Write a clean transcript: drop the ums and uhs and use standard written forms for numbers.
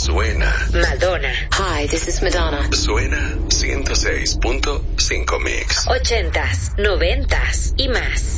Suena Madonna. Hi, this is Madonna. Suena 106.5 Mix. 80s, 90s y más.